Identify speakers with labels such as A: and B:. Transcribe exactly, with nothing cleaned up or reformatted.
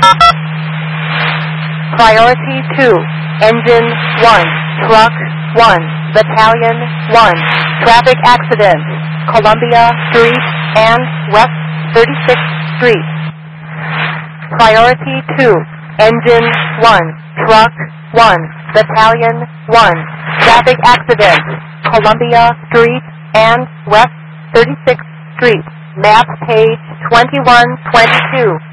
A: Priority two, Engine one, Truck one, Battalion one, Traffic Accident, Columbia Street and West thirty-sixth Street. Priority two, Engine one, Truck one, Battalion one, Traffic Accident, Columbia Street and West thirty-sixth Street. Map page twenty-one twenty-two.